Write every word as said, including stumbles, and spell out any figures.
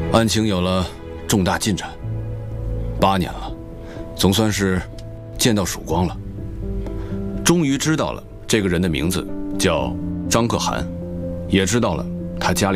案情有了重大进展，八年了，总算是见到曙光了。终于知道了这个人的名字叫张可汗，也知道了他家里。